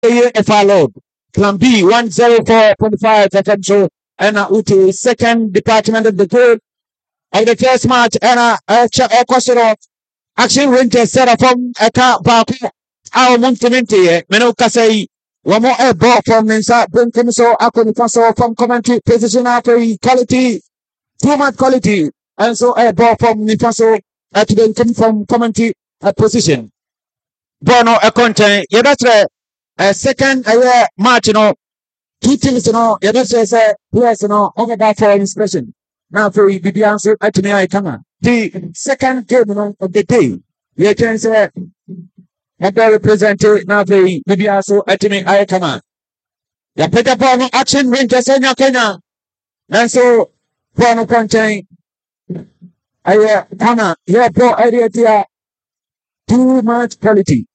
if I load. Plan B 104.5 FM show and Uti second department of the third of the first match and a Action Rangers set up from a car back our Monteminti, Menoka say one more air ball from inside Bentham so Akonifaso from commentary position after quality, too much quality, and so air ball from Nifaso at Bentham from commentary position. Bono a content, yeah, that's a second match, two teams, that's a players, over that for inspection. Now for the answer at me, I come on. The second game of the day, we can say, and they represented now the Bibiaso at me, I come on. The Peter Bono action Rangers in Kenya. And so, Bono contain, I Hana, here, pro idea, too much quality.